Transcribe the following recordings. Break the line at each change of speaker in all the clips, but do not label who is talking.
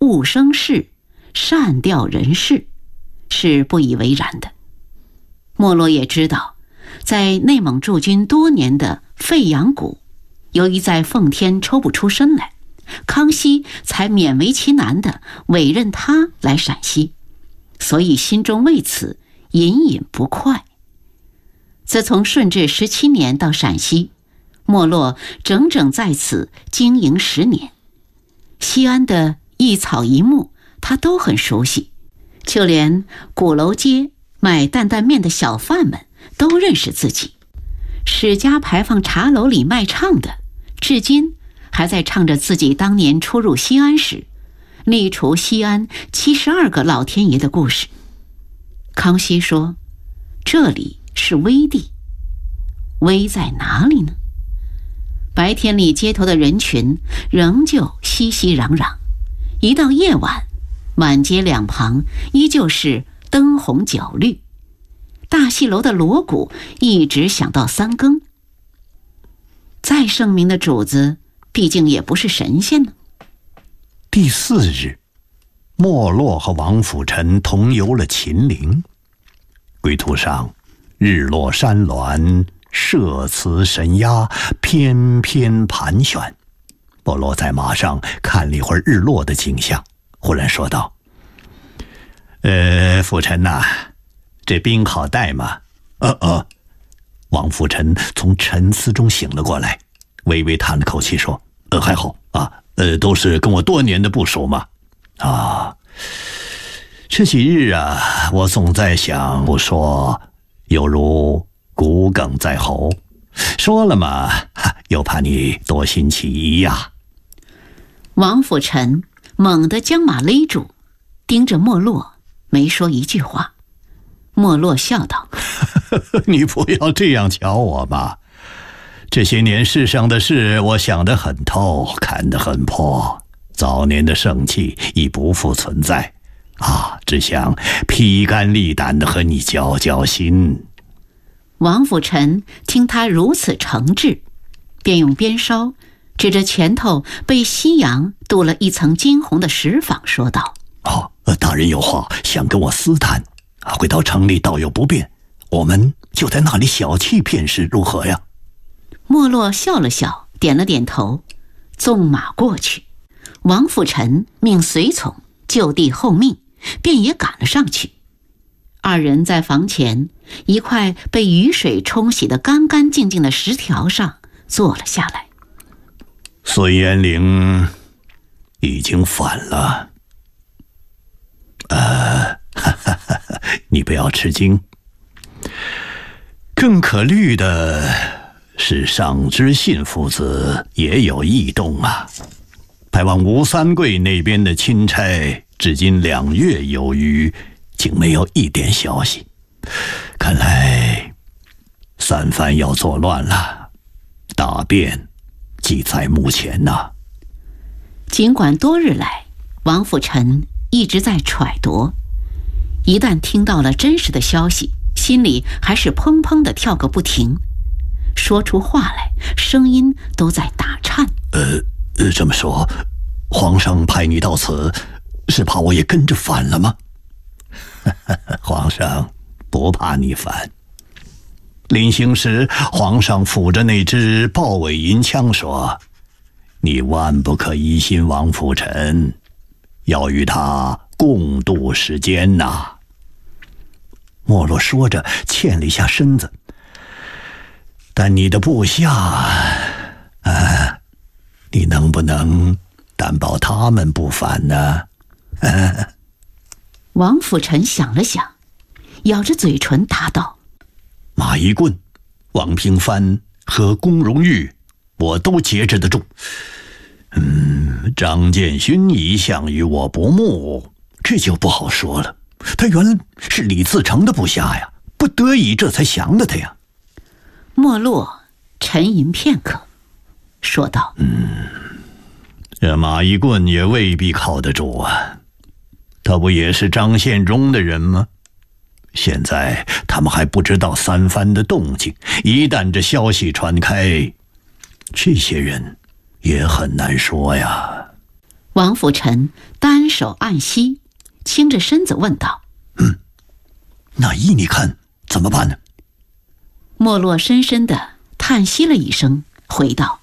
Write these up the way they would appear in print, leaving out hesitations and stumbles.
勿生事，善调人事，是不以为然的。莫洛也知道，在内蒙驻军多年的费扬古，由于在奉天抽不出身来，康熙才勉为其难地委任他来陕西，所以心中为此隐隐不快。自从顺治17年到陕西，莫洛整整在此经营10年，西安的一草一木他都很熟悉，就连鼓楼街卖担担面的小贩们都认识自己。史家牌坊茶楼里卖唱的，至今还在唱着自己当年初入西安时力除西安72个老天爷的故事。康熙说，这里是危地，危在哪里呢？白天里街头的人群仍旧熙熙攘攘，一到夜晚，满街两旁依旧是灯红酒绿，大戏楼的锣鼓一直响到3更。再圣明的主子，毕竟也不是神仙呢。
第4日，莫洛和王辅臣同游了秦陵，归途上，日落山峦，社词神鸦，翩翩盘旋。莫洛在马上看了一会儿日落的景象，忽然说道：“辅臣呐，这冰好带吗？”王辅臣从沉思中醒了过来，微微叹了口气说：“还好啊，都是跟我多年的部属嘛。这几日啊，我总在想，不说犹如骨鲠在喉，说了嘛，又怕你多心起疑呀。”
王辅臣猛地将马勒住，盯着莫洛，没说一句话。莫洛笑道：“
你不要这样瞧我嘛，这些年世上的事，我想得很透，看得很破。早年的盛气已不复存在只想披肝沥胆地和你交交心。”
王辅臣听他如此诚挚，便用鞭梢指着前头被夕阳镀了一层金红的石坊说道：“
大人有话想跟我私谈，回到城里倒有不便，我们就在那里小憩片时，如何呀？”
莫洛笑了笑，点了点头，纵马过去。王辅臣命随从就地候命，便也赶了上去。二人在房前一块被雨水冲洗得干干净净的石条上坐了下来。
孙延龄已经反了。你不要吃惊。更可虑的是尚知信父子也有异动啊。派往吴三桂那边的钦差至今2月有余，竟没有一点消息。看来三藩要作乱了，大变即在目前呐。
尽管多日来王辅臣一直在揣度，一旦听到了真实的消息，心里还是砰砰地跳个不停，说出话来声音都在打颤。
这么说，皇上派你到此，是怕我也跟着反了吗？皇上不怕你反。临行时，皇上抚着那支豹尾银枪说：“你万不可疑心王辅臣，要与他共度时间呐。”莫洛说着欠了一下身子。但你的部下，你能不能担保他们不反呢？
王辅臣想了想，咬着嘴唇答道：“
马一棍、王平藩和龚荣玉，我都节制得住。张建勋一向与我不睦，这就不好说了。他原来是李自成的部下呀，不得已这才降了他呀。”
莫洛沉吟片刻，说道：“
这马一棍也未必靠得住啊，他不也是张献忠的人吗？现在他们还不知道三藩的动静，一旦这消息传开，这些人也很难说呀。”
王辅臣单手按膝，倾着身子问道：
那依你看怎么办呢？
莫洛深深地叹息了一声，回道：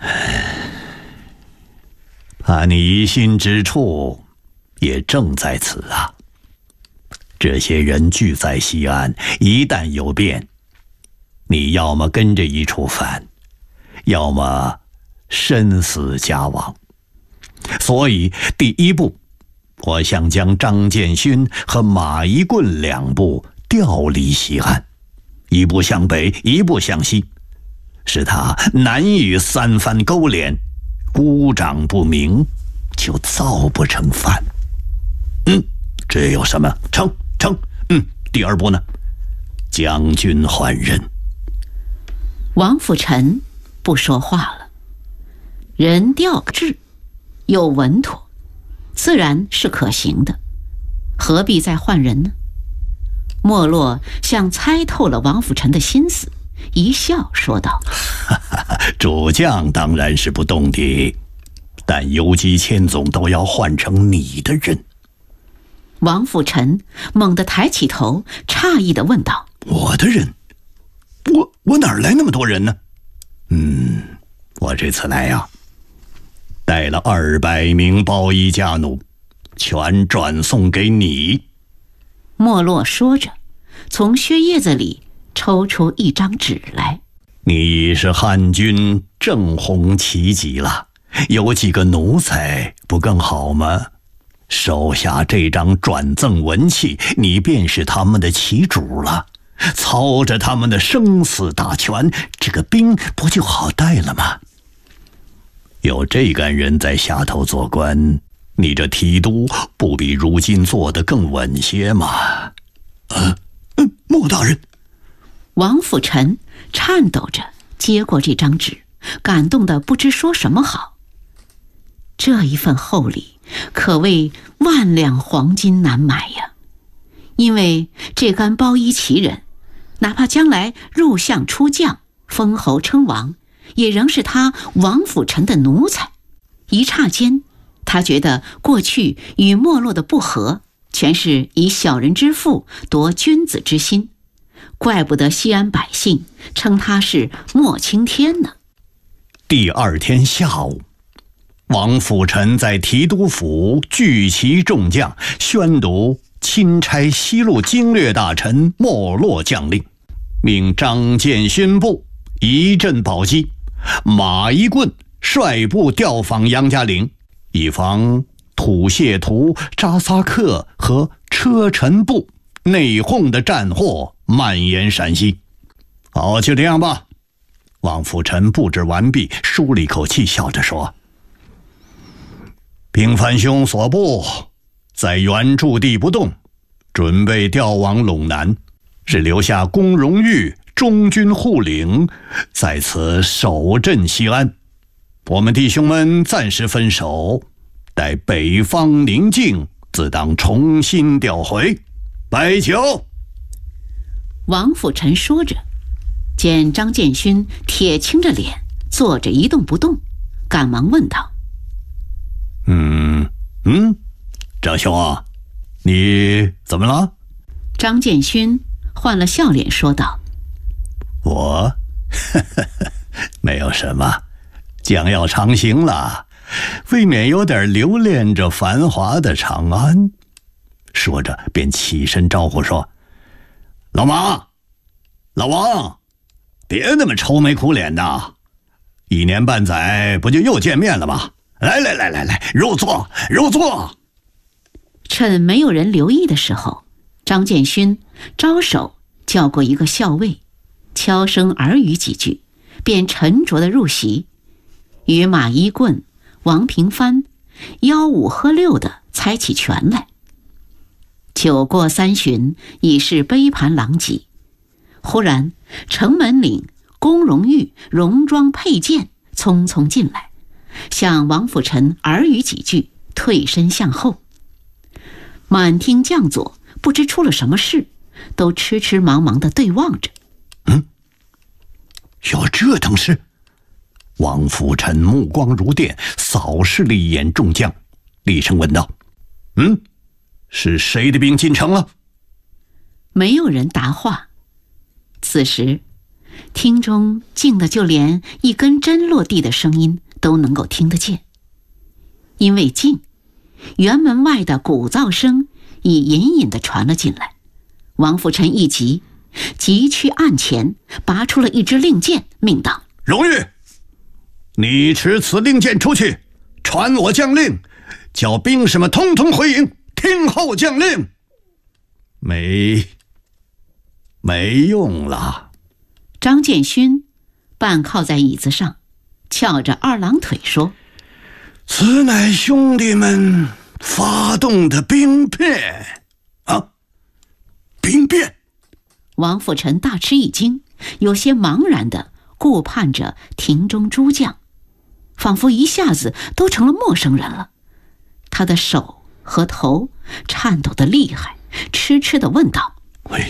怕你疑心之处也正在此啊。这些人聚在西安，一旦有变，你要么跟着一处反，要么身死家亡。所以第一步，我想将张建勋和马一棍两部调离西安，一步向北，一步向西，使他难与三藩勾连，孤掌不鸣，就造不成反。这有什么？成。第二步呢？将军换人。
王辅臣不说话了。人调制又稳妥，自然是可行的，何必再换人呢？莫洛像猜透了王辅臣的心思，一笑说道：
主将当然是不动的，但游击千总都要换成你的人。
王辅臣猛地抬起头，诧异地问道：
我的人？我哪儿来那么多人呢？我这次来呀，带了200名包衣家奴，全转送给你。
莫洛说着，从靴叶子里抽出一张纸来。
你是汉军正红旗级了，有几个奴才不更好吗？收下这张转赠文契，你便是他们的旗主了，操着他们的生死大权，这个兵不就好带了吗？有这干人在下头做官，你这提督不比如今做得更稳些吗？莫大人。
王辅臣颤抖着接过这张纸，感动得不知说什么好。这一份厚礼可谓万两黄金难买呀！因为这干包衣旗人，哪怕将来入相出将，封侯称王，也仍是他王辅臣的奴才。一刹间，他觉得过去与莫洛的不和，全是以小人之腹夺君子之心，怪不得西安百姓称他是莫青天呢。
第二天下午，王辅臣在提督府聚齐众将，宣读钦差西路经略大臣莫洛将令，命张建勋部一镇宝鸡，马一棍率部调访杨家岭，以防土谢图、扎萨克和车臣部内讧的战祸蔓延陕西。好，就这样吧。王辅臣布置完毕，舒了一口气，笑着说：平藩兄所部在原驻地不动，准备调往陇南，是留下龚荣玉中军护领，在此守镇西安。我们弟兄们暂时分守，待北方宁静，自当重新调回。摆酒。
王辅臣说着，见张建勋铁青着脸坐着一动不动，赶忙问道：
张兄啊，你怎么了？
张建勋换了笑脸说道：
我没有什么，将要长行了，未免有点留恋着繁华的长安。说着便起身招呼说：老马，老王，别那么愁眉苦脸的，1年半载不就又见面了吗？来，入座，入座。
趁没有人留意的时候，张建勋招手叫过一个校尉，悄声耳语几句，便沉着地入席，与马一棍、王平藩吆五喝六地猜起拳来。酒过3巡，已是杯盘狼藉。忽然城门岭龚荣玉戎装佩剑匆匆进来，向王辅臣耳语几句，退身向后。满厅将佐不知出了什么事，都痴痴茫茫地对望着。
有这等事？王辅臣目光如电，扫视了一眼众将， 厉声问道：“是谁的兵进城了？”
没有人答话。此时厅中静得就连一根针落地的声音都能够听得见。因为静，辕门外的鼓噪声已隐隐地传了进来。王辅臣一急，急去案前，拔出了一支令箭，命道：“
荣玉，你持此令箭出去，传我将令，叫兵士们通通回营，听候将令。”没用了。
张建勋半靠在椅子上，翘着二郎腿说：“
此乃兄弟们发动的兵变啊！兵变！”
王辅臣大吃一惊，有些茫然地顾盼着庭中诸将，仿佛一下子都成了陌生人了。他的手和头颤抖得厉害，痴痴地问道：“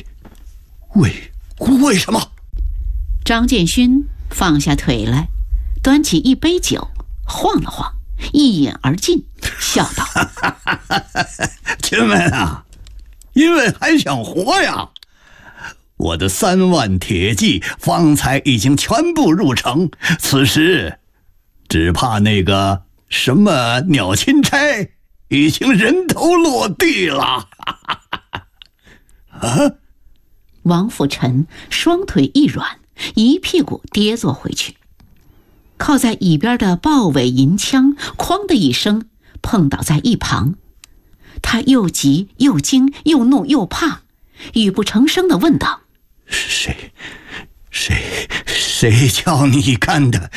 为什么？”
张建勋放下腿来，端起一杯酒，晃了晃，一饮而尽，笑道：“
亲们啊，因为还想活呀！我的3万铁骑方才已经全部入城，此时只怕那个什么鸟钦差已经人头落地了。”啊！
王辅臣双腿一软，一屁股跌坐回去，靠在椅边的豹尾银枪哐的一声碰倒在一旁。他又急又惊又怒又怕，语不成声地问道：“
谁叫你干的？”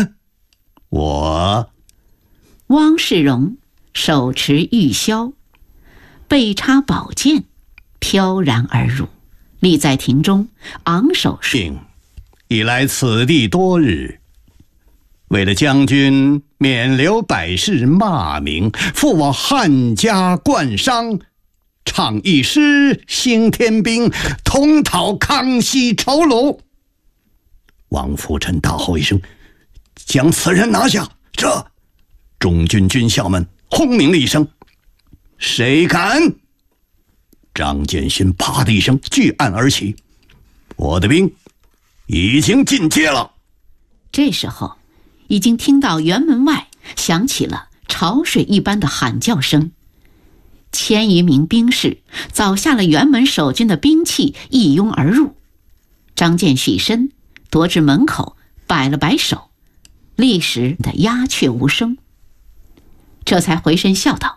我。
汪世荣手持玉箫，背插宝剑，飘然而入，立在庭中，昂首说：“
已来此地多日，为了将军免留百世骂名，复我汉家冠商，唱一诗兴天兵，同讨康熙酬虏。”王辅臣大吼一声：“将此人拿下！”这中军军校们轰鸣了一声：“谁敢！”张建勋啪的一声巨案而起，我的兵已经进阶了。
这时候已经听到辕门外响起了潮水一般的喊叫声，1000余名兵士早下了辕门守军的兵器，一拥而入。张建起身踱至门口，摆了摆手，立时的鸦雀无声，这才回身笑道：“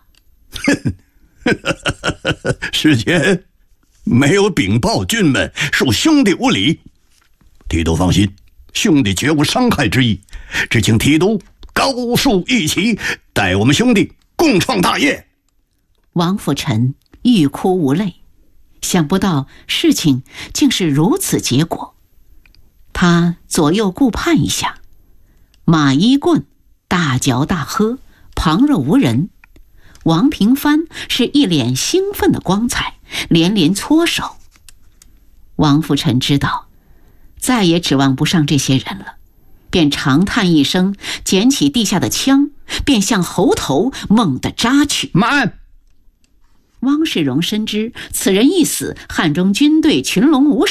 事前没有禀报军们，恕兄弟无礼。提督放心，兄弟绝无伤害之意，只请提督高树一旗，带我们兄弟共创大业。”
王辅臣欲哭无泪，想不到事情竟是如此结果。他左右顾盼一下，马一棍大嚼大喝，旁若无人。王平藩是一脸兴奋的光彩，连连搓手。王辅臣知道再也指望不上这些人了，便长叹一声，捡起地下的枪，便向猴头猛地扎去。
慢！
汪世荣深知此人一死，汉中军队群龙无首。